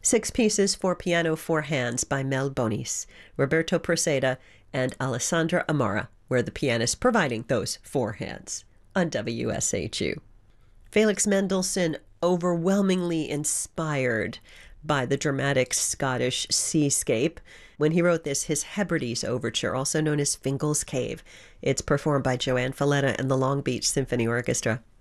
Six pieces for piano, four hands by Mel Bonis, Roberto Proceda, and Alessandra Amara were the pianists providing those four hands on WSHU. Felix Mendelssohn, overwhelmingly inspired by the dramatic Scottish seascape. When he wrote this, his Hebrides Overture, also known as Fingal's Cave. It's performed by Joanne Falletta and the Long Beach Symphony Orchestra.